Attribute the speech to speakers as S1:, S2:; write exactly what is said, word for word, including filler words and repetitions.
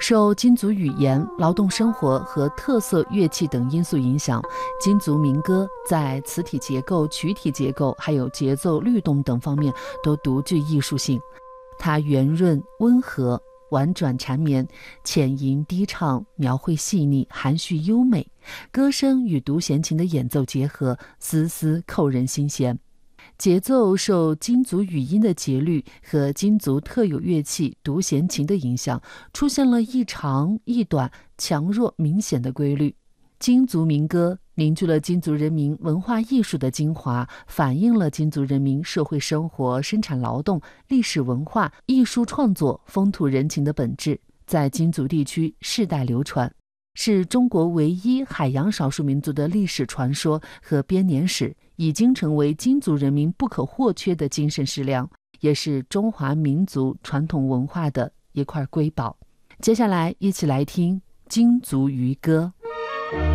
S1: 受金族语言、劳动生活和特色乐器等因素影响，金族民歌在词体结构、曲体结构还有节奏律动等方面都独具艺术性。它圆润温和，婉转缠绵，浅吟低唱，描绘细腻，含蓄优美，歌声与独弦琴的演奏结合，丝丝扣人心弦。节奏受金族语音的节律和金族特有乐器独弦琴的影响，出现了一长一短、强弱明显的规律。金族民歌凝聚了金族人民文化艺术的精华，反映了金族人民社会生活、生产劳动、历史文化、艺术创作、风土人情的本质，在金族地区世代流传，是中国唯一海洋少数民族的历史传说和编年史，已经成为金族人民不可或缺的精神食粮，也是中华民族传统文化的一块瑰宝。接下来一起来听金族渔歌。